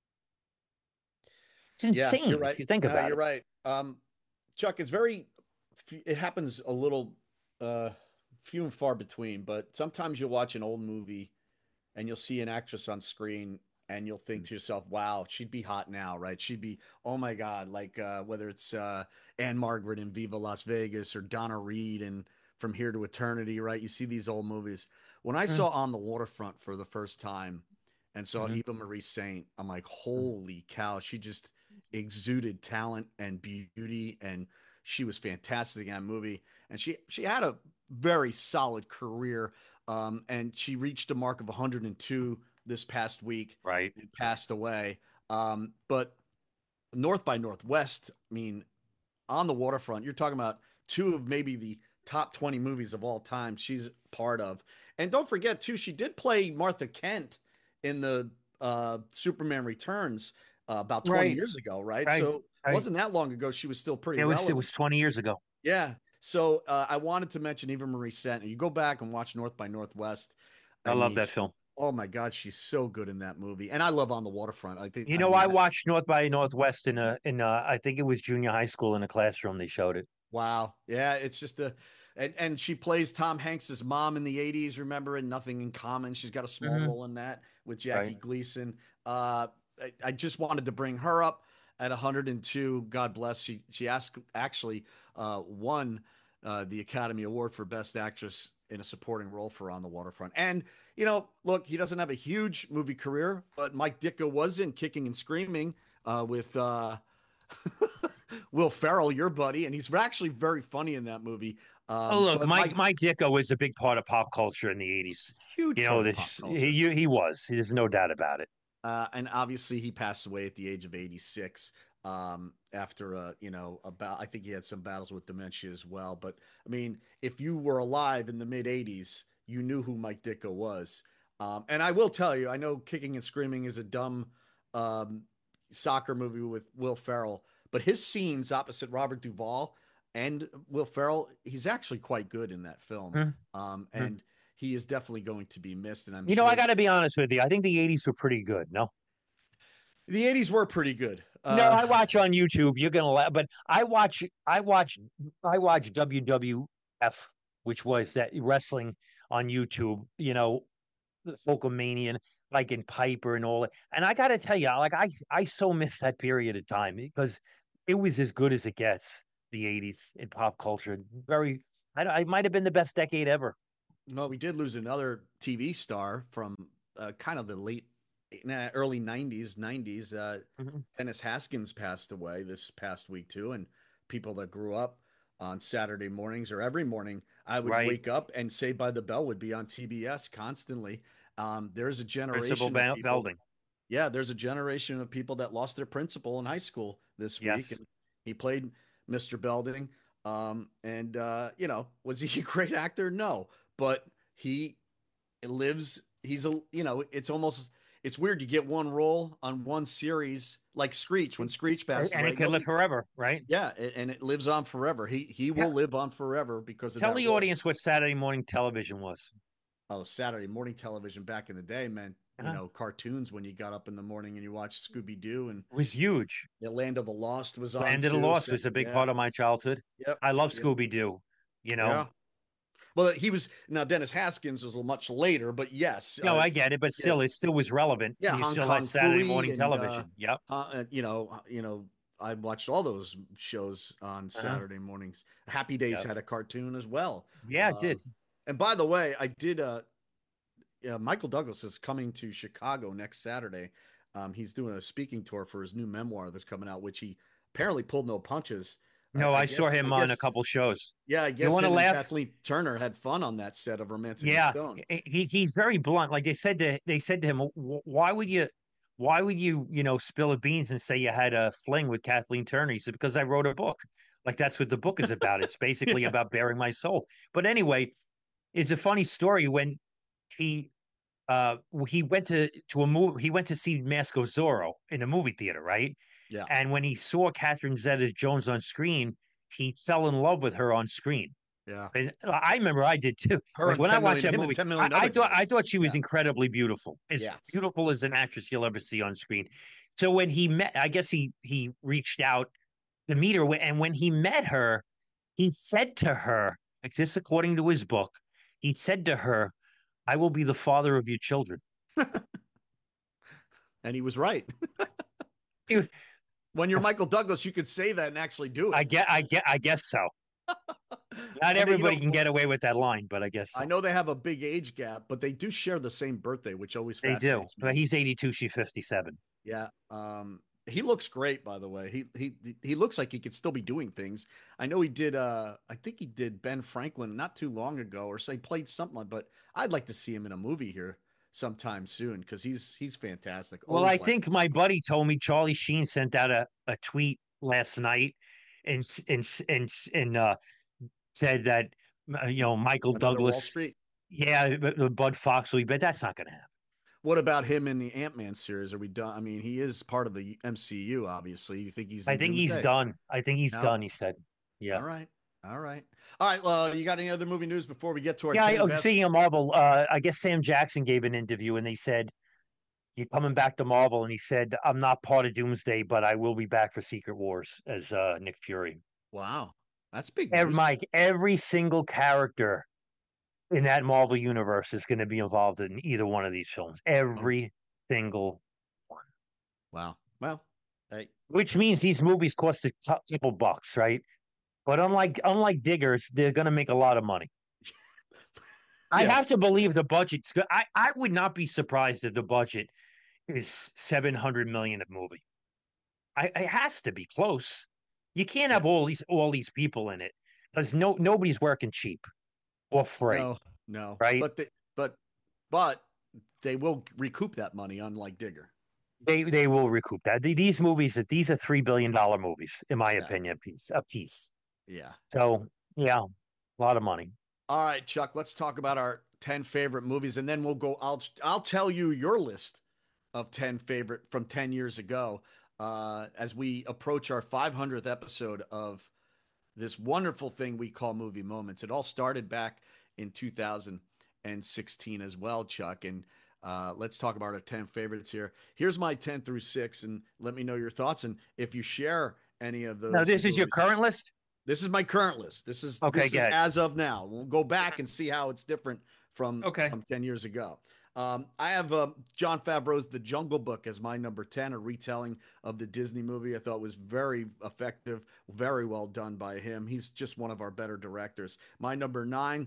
It's
Yeah, you're
insane if
right.
you think
Uh,
about
you're
it.
right. Um, Chuck, it's very, it happens a little, uh, few and far between, but sometimes you'll watch an old movie and you'll see an actress on screen and you'll think to yourself, wow, she'd be hot now, right? She'd be, oh my God, like uh, whether it's uh, Anne Margaret in Viva Las Vegas or Donna Reed in From Here to Eternity, right? You see these old movies. When I
Mm-hmm.
saw On the Waterfront for the first time and saw
Mm-hmm.
Eva Marie Saint, I'm like, holy cow, she just exuded talent and beauty, and she was fantastic in that movie. And she she had a very solid career, um, and she reached a mark of one hundred two this past week
Right.
and passed away. Um, but North by Northwest, I mean, On the Waterfront, you're talking about two of maybe the top twenty movies of all time she's part of. And don't forget, too, she did play Martha Kent in the uh, Superman Returns uh, about twenty
Right.
years ago, right?
Right.
So it
Right.
wasn't that long ago. She was still pretty
It was it
relevant.
was twenty years ago.
Yeah. So uh, I wanted to mention Eva Marie Saint. You go back and watch North by Northwest.
I
I
love
mean,
that
she,
film.
oh my God, she's so good in that movie. And I love On the Waterfront. I think,
You
I
know, I
mean,
watched North by Northwest in a in a, I think it was junior high school in a classroom. They showed it.
wow. Yeah, it's just a and and she plays Tom Hanks's mom in the eighties, remember, in Nothing in Common. She's got a small
Hmm.
role in that with
Right.
Jackie Gleason. Uh I, I just wanted to bring her up at one hundred two. God bless. She she asked actually uh won uh the Academy Award for Best Actress in a Supporting Role for On the Waterfront. And you know, look, he doesn't have a huge movie career, but Mike Ditka was in Kicking and Screaming uh with uh Will Ferrell, your buddy, and he's actually very funny in that movie.
Oh,
Um,
look,
but
Mike
Mike,
Mike Dicko was a big part of pop culture in the eighties.
huge
You
part
know,
of pop
this
culture.
he he was. There's no doubt about it.
Uh, and obviously, he passed away at the age of eighty-six um, after, uh, you know, about, I think he had some battles with dementia as well. But I mean, if you were alive in the mid eighties, you knew who Mike Ditka was. Um, and I will tell you, I know Kicking and Screaming is a dumb um, soccer movie with Will Ferrell, but his scenes opposite Robert Duvall and Will Ferrell, he's actually quite good in that film. Um,
Mhm.
and he is definitely going to be missed. And I'm
You know, I
sure
got to be honest with you. I think the eighties were pretty good. No,
the eighties were pretty good.
you know,
Uh,
I watch on YouTube. You're gonna laugh, but I watch, I watch, I watch W W F, which was that wrestling on YouTube. You know, Hulkamania, like in Piper and all that. And I got to tell you, like I, I so miss that period of time because it was as good as it gets. The eighties in pop culture, very. I, I might have been the best decade ever.
well, we did lose another T V star from uh, kind of the late, nah, early nineties, nineties. Uh,
Mhm.
Dennis Haskins passed away this past week too, and people that grew up on Saturday mornings or every morning, I would
Right,
wake up and Saved by the Bell would be on T B S constantly. Um, there's a
Principal
generation of
Bel-
people.
Belding.
Yeah, there's a generation of people that lost their principal in high school this week,
Yes.
and he played Mister Belding. Um, and uh, you know, was he a great actor? No, but he lives. He's a you know, it's almost it's weird. You get one role on one series, like Screech. When Screech
And
passed
and it
away,
can live
nobody.
forever, right?
Yeah, and it lives on forever. He he will
Tell,
live on forever because of
tell
that
the
role.
audience what Saturday morning television was.
Oh, Saturday morning television back in the day meant, you
Uh-huh.
know, cartoons when you got up in the morning and you watched Scooby Doo, and
It was huge.
the Land of the Lost was on
Land of the
too.
Lost
So,
was a big
yeah.
part of my childhood.
Yep.
I love
Yep.
Scooby Doo. You
Yeah.
know,
Well, he was now Dennis Haskins was much later, but yes,
no,
uh,
I get it, but
yeah,
still, it still was relevant,
yeah,
and you
Hong
still had
Kong
Saturday
Phooey
morning
and uh,
television. Yep.
uh, you know, you know, I watched all those shows on
Uh-huh.
Saturday mornings. Happy Days
Yep.
had a cartoon as well.
Yeah, it
Um,
did.
and by the way, I did. Uh, yeah, Michael Douglas is coming to Chicago next Saturday. Um, he's doing a speaking tour for his new memoir that's coming out, which he apparently pulled no punches. I,
No,
I
I saw
guess. I
him on a
guess.
couple shows.
Yeah, I
You
guess
want to
him and
laugh?
Kathleen Turner had fun on that set of Romancing the
Yeah,
Stone.
he he's very blunt. Like they said to they said to him, why would you, why would you, you know, spill the beans and say you had a fling with Kathleen Turner? He said because I wrote a book. Like that's what the book is about. It's basically
Yeah.
about bearing my soul. But anyway, it's a funny story when he uh he went to to a movie. He went to see Mask of Zorro in a movie theater, right?
Yeah.
And when he saw Catherine Zeta-Jones on screen, he fell in love with her on screen.
Yeah.
And I remember I did too.
Her
Like
and
when I
ten
watched
million,
that
him and
movie,
ten
I,
million
I
other
thought I
guys.
thought she was
Yeah.
incredibly beautiful, as
Yes.
beautiful as an actress you'll ever see on screen. So when he met, I guess he he reached out to meet her, and when he met her, he said to her, like this according to his book, he said to her, "I will be the father of your children."
And he was right. When you're Michael Douglas, you could say that and actually do
I
it.
get, I get, I guess so. Not
And they, you
everybody
know,
can get away with that line, but I guess
I
so.
know they have a big age gap, but they do share the same birthday, which always
They do.
fascinates
But
me.
he's eighty-two, she's fifty-seven.
Yeah. Um, he looks great, by the way. He he he looks like he could still be doing things. I know he did. Uh, I think he did Ben Franklin not too long ago, or so he played something. But I'd like to see him in a movie here sometime soon because he's he's fantastic.
Well, I
Always like
think my buddy told me Charlie Sheen sent out a, a tweet last night and and and and uh, said that uh, you know Michael
another Wall
Douglas,
Street.
yeah, but, but Bud Fox will be, but that's not going to happen.
What about him in the Ant-Man series? Are we done? I mean, he is part of the M C U, obviously. You think he's
I
in
think he's
Doomsday?
done. I think he's
No.
done. He said, "Yeah,
All right. All right. All right. Well, you got any other movie news before we get to our
yeah." I,
ten
oh,
best?
speaking of Marvel, uh, I guess Sam Jackson gave an interview and they said you're coming back to Marvel, and he said I'm not part of Doomsday, but I will be back for Secret Wars as uh, Nick Fury.
Wow. That's big
Every,
news.
Mike, every single character in that Marvel universe is going to be involved in either one of these films.
Oh,
Every single one.
wow. Well, hey,
Which means these movies cost a couple bucks, right? But unlike unlike Diggers, they're going to make a lot of money. I have
yes.
to believe the budget's good. I, I would not be surprised if the budget is seven hundred million a movie. I, it has to be close. You can't
Yeah.
have all these all these people in it because no nobody's working cheap or free,
No, no.
right?
But they, but, but they will recoup that money, unlike Digger.
They they will recoup that. These movies, these are three billion dollar movies, in my
Yeah.
opinion, a piece a piece.
Yeah.
So yeah, a lot of money.
All right, Chuck, let's talk about our ten favorite movies and then we'll go I'll I'll tell you your list of ten favorite from ten years ago uh as we approach our five hundredth episode of this wonderful thing we call Movie Moments. It all started back in two thousand sixteen as well, Chuck. And uh, let's talk about our ten favorites here. Here's my ten through six, and let me know your thoughts. And if you share any of
Now,
those
this is your
movies,
current list?
this is my current list. This is
Okay,
this is
good.
as of now. We'll go back and see how it's different from
Okay.
from ten years ago. Um, I have uh, Jon Favreau's The Jungle Book as my number ten, a retelling of the Disney movie. I thought was very effective, very well done by him. He's just one of our better directors. My number nine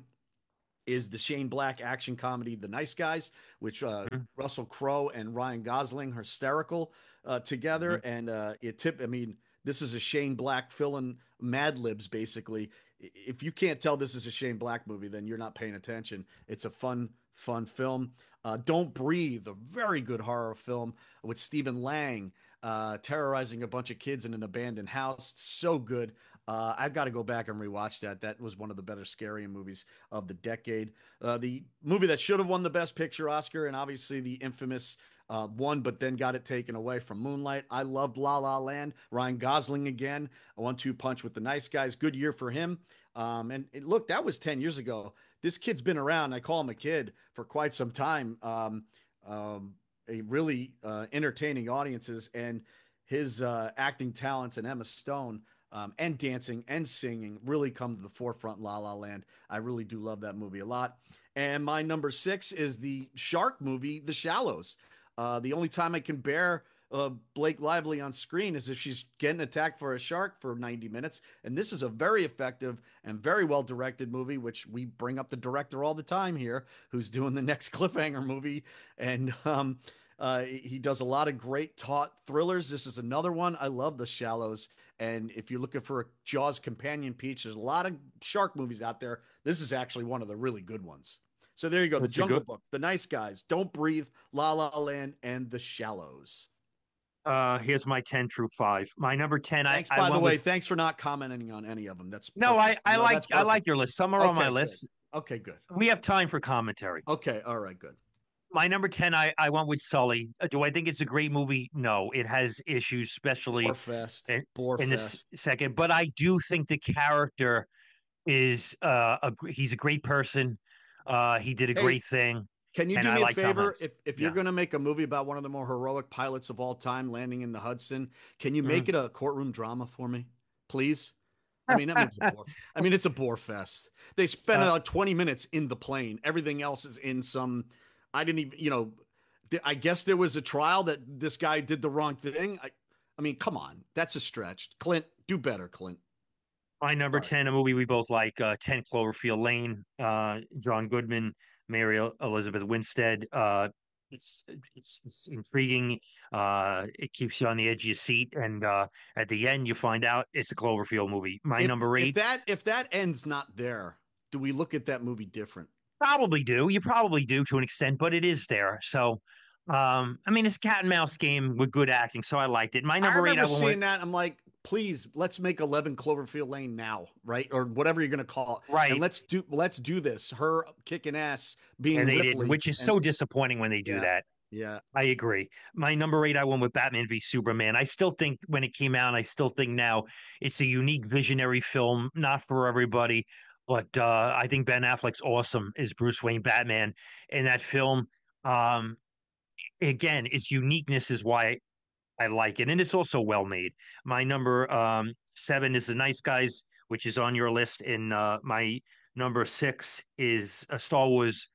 is the Shane Black action comedy The Nice Guys, which uh,
Mhm.
Russell Crowe and Ryan Gosling are hysterical uh, together.
Mhm.
And uh, it tip, I mean, this is a Shane Black filling Mad Libs, basically. If you can't tell this is a Shane Black movie, then you're not paying attention. It's a fun, fun film. Uh, Don't Breathe, a very good horror film with Stephen Lang uh, terrorizing a bunch of kids in an abandoned house. So good. Uh, I've got to go back and rewatch that. That was one of the better scary movies of the decade. Uh, the movie that should have won the Best Picture Oscar, and obviously the infamous uh, one, but then got it taken away from Moonlight. I loved La La Land. Ryan Gosling again, a one-two punch with The Nice Guys. Good year for him. Um, and it, look, that was ten years ago. This kid's been around. I call him a kid for quite some time. Um, um, a really uh, entertaining audiences, and his uh, acting talents and Emma Stone um, and dancing and singing really come to the forefront in La La Land. I really do love that movie a lot. And my number six is the shark movie, The Shallows. Uh, the only time I can bear uh, Blake Lively on screen is if she's getting attacked for a shark for ninety minutes. And this is a very effective and very well directed movie, which we bring up the director all the time here, who's doing the next cliffhanger movie. And um, uh, he does a lot of great taut thrillers. This is another one. I love The Shallows. And if you're looking for a Jaws companion piece, there's a lot of shark movies out there. This is actually one of the really good ones. So there you go. The
It's a
Jungle
good.
Book, The Nice Guys, Don't Breathe, La La Land, and The Shallows.
Uh, here's my ten through five. My number ten, I
Thanks,
I
by the
went
way.
with.
Thanks for not commenting on any of them. That's
No, I
perfect.
I
No,
like
that's
I like
perfect.
your list. Some are on my
Okay, good.
list.
Okay, good.
We have time for commentary.
Okay, all right, good.
My number ten, I I went with Sully. Uh, Do I think it's a great movie? No, it has issues, especially
Borefest,
in, in this
Borefest.
second. But I do think the character is uh a gr- he's a great person. Uh, he did a
Hey,
great thing,
can you
and
do
I
me a
like Tom
favor?
Hanks.
If if you're
Yeah.
going to make a movie about one of the more heroic pilots of all time landing in the Hudson, can you make
Mm.
it a courtroom drama for me, please? I mean, that movie's a bore. I mean, it's a bore fest. They spent
Uh,
uh, twenty minutes in the plane. Everything else is in some. I didn't even, you know. I guess there was a trial that this guy did the wrong thing. I, I mean, come on, that's a stretch. Clint, do better, Clint.
my number
Sorry.
ten, a movie we both like, uh, ten Cloverfield Lane, uh, John Goodman, Mary Elizabeth Winstead. Uh, it's, it's it's intriguing. Uh, it keeps you on the edge of your seat, and uh, at the end, you find out it's a Cloverfield movie. My
If
number
if
eight,
that if that end's not there, do we look at that movie different?
probably do. You probably do to an extent, but it is there. So, um, I mean, it's a cat and mouse game with good acting, so I liked it. My
I
number eight,
remember
I went with
seeing that. I'm like, please, let's make eleven Cloverfield Lane now, right? Or whatever you're gonna call it. And
right,
let's do let's do this. Her kicking ass being
and they didn't,
Ripley.
which is
And
so disappointing when they do
yeah,
that.
yeah.
I agree. My number eight, I went with Batman v Superman. I still think when it came out, I still think now it's a unique visionary film, not for everybody, but uh, I think Ben Affleck's awesome as Bruce Wayne Batman in that film. Um, again, its uniqueness is why I like it, and it's also well made. My number um, seven is The Nice Guys, which is on your list, and uh, my number six is a Star Wars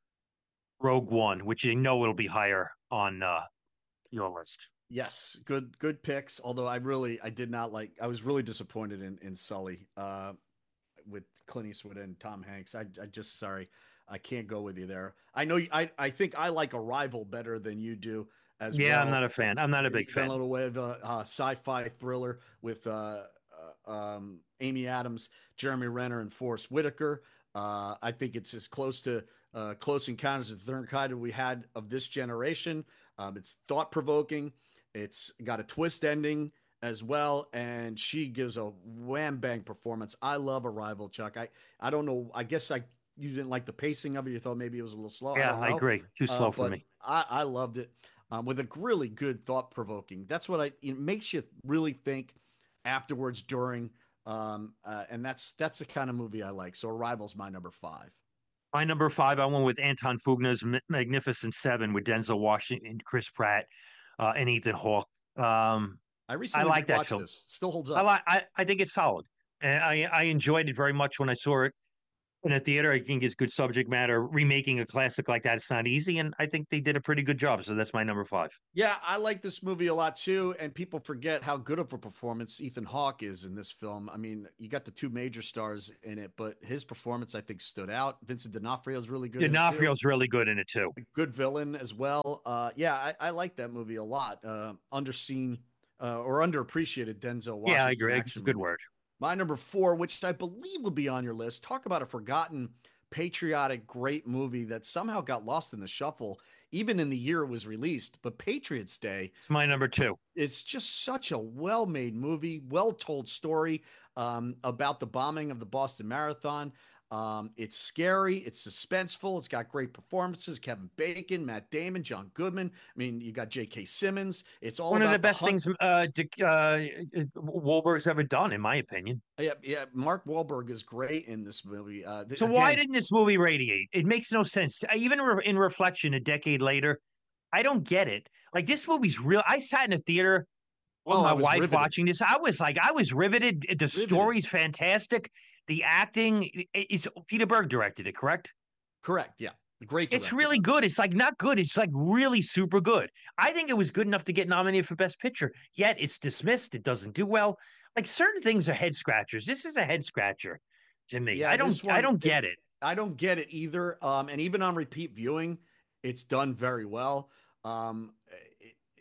Rogue One, which you know it'll be higher on uh, your list.
Yes, good good picks. Although I really I did not like I was really disappointed in in Sully uh with Clint Eastwood and Tom Hanks. I I just sorry. I can't go with you there. I know you, I I think I like Arrival better than you do as
Yeah, I'm
well.
not a fan. I'm not a big
Even a
fan.
little bit of a uh, sci-fi thriller with uh, uh, um, Amy Adams, Jeremy Renner, and Forrest Whitaker. Uh, I think it's as close to uh, Close Encounters of the Third Kind we had of this generation. Um, it's thought provoking. It's got a twist ending as well, and she gives a wham bang performance. I love Arrival, Chuck. I I don't know. I guess I you didn't like the pacing of it. You thought maybe it was a little slow. I
Yeah,
don't
I
know,
agree. Too
uh,
slow for
but
me.
I I loved it um, with a really good thought provoking. That's what I it makes you really think afterwards, during, um, uh, and that's that's the kind of movie I like. So Arrival's my number five.
My number five, I went with Anton Fuqna's M- Magnificent Seven with Denzel Washington, Chris Pratt, uh, and Ethan Hawke. Um,
I
I
recently
like that
rewatched
film.
this. Still holds
I
up.
like. I, I think it's solid, and I I enjoyed it very much when I saw it in a theater. I think it's good subject matter. Remaking a classic like that, it's not easy, and I think they did a pretty good job. So that's my number five.
Yeah, I like this movie a lot too, and people forget how good of a performance Ethan Hawke is in this film. I mean, you got the two major stars in it, but his performance I think stood out. Vincent D'Onofrio is really good in it too.
D'Onofrio's really good in it too.
A good villain as well. Uh, yeah, I, I like that movie a lot. Uh, underseen uh, or underappreciated Denzel
Yeah, I
Washington
agree. It's a
action
good
movie.
word.
My number four, which I believe will be on your list, talk about a forgotten, patriotic, great movie that somehow got lost in the shuffle, even in the year it was released. But Patriots Day,
It's my number two.
it's just such a well-made movie, well-told story um, about the bombing of the Boston Marathon. Um, it's scary, it's suspenseful, it's got great performances: Kevin Bacon, Matt Damon, John Goodman. I mean, you got J K. Simmons. It's all
One of the
about the
best
hunt.
things uh, Dick, uh, Wahlberg's ever done, in my opinion.
Yeah, yeah. Mark Wahlberg is great in this movie. Uh, th-
So why
again,
didn't this movie radiate? It makes no sense. I- Even re- in reflection, a decade later, I don't get it. Like this movie's real. I sat in a theater with
oh, I
my
was
wife
riveted,
watching this. I was like, I was riveted. The
riveted.
story's fantastic. The acting, i- it's Peter Berg directed it, correct?
Correct. Yeah, great
It's
director.
really good. It's like not good. It's like really super good. I think it was good enough to get nominated for Best Picture. Yet it's dismissed. It doesn't do well. Like certain things are head scratchers. This is a head scratcher to me.
Yeah,
I
this
don't. I
one,
don't
it,
get it.
I don't get it either. Um, and even on repeat viewing, it's done very well. Um, it,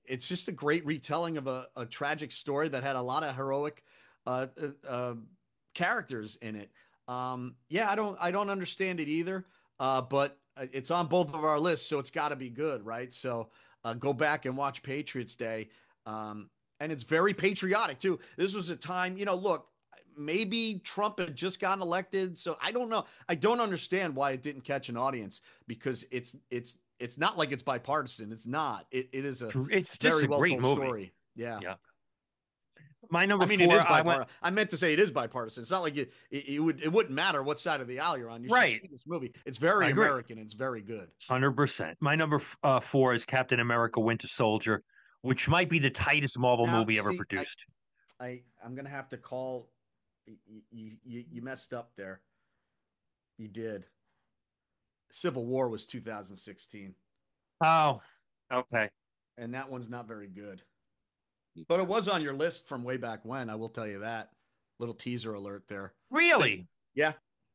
it's just a great retelling of a, a tragic story that had a lot of heroic uh, uh, uh, characters in it. Um, yeah, I don't I don't understand it either, uh, but it's on both of our lists, so it's got to be good, right? So uh, go back and watch Patriots Day, um, and it's very patriotic too. This was a time, you know, look, maybe Trump had just gotten elected, so I don't know. I don't understand why it didn't catch an audience because it's it's it's not like it's bipartisan. It's not. It it is a
It's just
very
a
well
great
told
movie.
story. Yeah.
Yeah. My number
I mean,
four,
it is
I went
bipartisan. I meant to say it is bipartisan. It's not like it, it, it would it wouldn't matter what side of the aisle you're on. You should
right.
see this movie. It's
I
very
agree.
American. It's very good.
one hundred percent. My number f- uh, four is Captain America Winter Soldier, which might be the tightest Marvel
Now,
movie ever
see, I,
produced.
I I'm gonna have to call. You, you you messed up there. You did. Civil War was two thousand sixteen,
Oh, okay.
and that one's not very good. But it was on your list from way back when. I will tell you that. Little teaser alert there.
Really?
Yeah.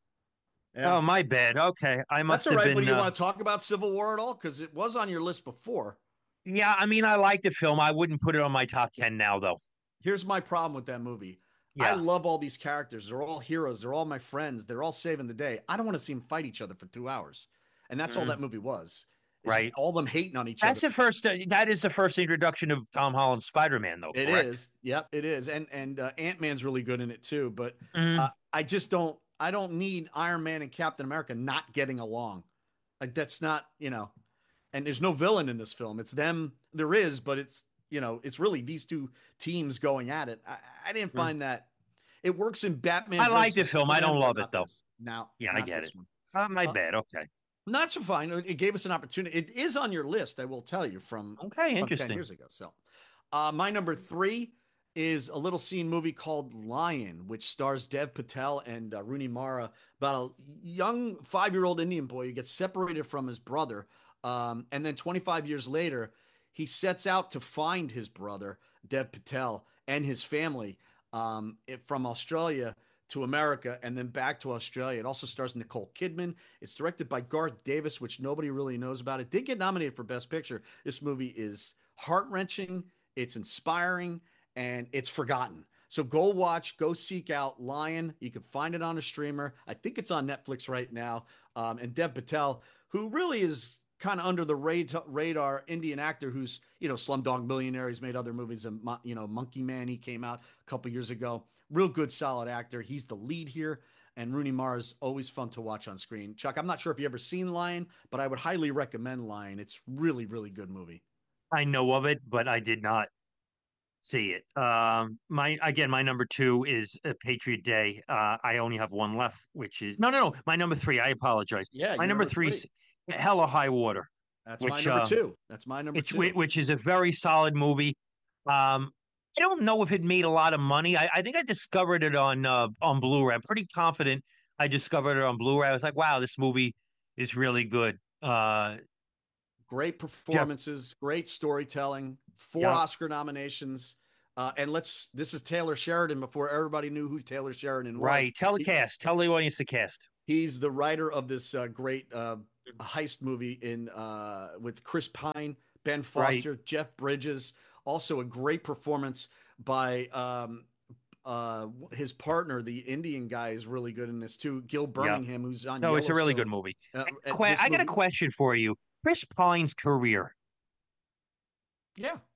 Yeah.
Oh, my bad. Okay. I must
That's all
have
right.
been.
But do you
Uh,
want to talk about Civil War at all? Because it was on your list before.
yeah, I mean, I like the film. I wouldn't put it on my top ten now, though.
Here's my problem with that movie. I
Yeah.
love all these characters. They're all heroes. They're all my friends. They're all saving the day. I don't want to see them fight each other for two hours. And that's all
Mhm.
that movie was. It's
Right.
all them hating on each
That's
other.
the first. Uh, that is the first introduction of Tom Holland's Spider-Man, though.
It
Correct?
is. Yep, it is. And and uh, Ant-Man's really good in it too. But uh,
Mhm.
I just don't. I don't need Iron Man and Captain America not getting along. Like that's not, you know. And there's no villain in this film. It's them. There is, but it's you know, it's really these two teams going at it. I, I didn't
Mhm.
find that. It works in Batman.
I like the
versus
film. I
Superman,
don't
but
love it
not
though.
this. Now,
Yeah, I
not
get
this
it.
one.
Uh, my
Uh,
bad. Okay.
not so fine. It gave us an opportunity. It is on your list, I will tell you, from
Okay.
from ten
Interesting.
years ago. So, uh, my number three is a little scene movie called Lion, which stars Dev Patel and uh, Rooney Mara about a young five year old Indian boy who gets separated from his brother. Um, and then twenty-five years later, he sets out to find his brother, Dev Patel, and his family um, it, from Australia to America and then back to Australia. It also stars Nicole Kidman. It's directed by Garth Davis, which nobody really knows about. It did get nominated for Best Picture. This movie is heart wrenching, it's inspiring, and it's forgotten. So go watch, go seek out Lion. You can find it on a streamer. I think it's on Netflix right now. Um, and Dev Patel, who really is kind of under the radar Indian actor who's, you know, Slumdog Millionaire. He's made other movies. And, you know, Monkey Man, he came out a couple years ago. Real good, solid actor. He's the lead here. And Rooney Mara is always fun to watch on screen. Chuck, I'm not sure if you've ever seen Lion, but I would highly recommend Lion. It's really, really good movie.
I know of it, but I did not see it. Um, my again, my number two is uh, Patriot Day. Uh, I only have one left, which is no, no, no. My number three. I apologize.
Yeah,
My
you're
number
number
three
three.
is Hell or High Water,
That's my
which
number
uh,
two. That's my number
which
two.
which is a very solid movie. Um, I don't know if it made a lot of money. I, I think I discovered it on uh, on Blu-ray. I'm pretty confident I discovered it on Blu-ray. I was like, wow, this movie is really good. Uh,
Great
Jeff,
performances, great storytelling, four
yeah,
Oscar nominations. Uh, and let's, this is Taylor Sheridan before everybody knew who Taylor Sheridan was.
right. Tell the
He,
cast. Tell the audience the cast.
he's the writer of this uh, great uh, heist movie in uh, with Chris Pine, Ben
Right.
Foster, Jeff Bridges. Also, a great performance by um, uh, his partner, the Indian guy, is really good in this too. Gil
Yeah.
Birmingham, who's on
No, it's a really good
Yellowstone.
movie.
Uh,
I,
uh,
que-
this
I got a
movie,
question for you. Chris Pine's career.
yeah,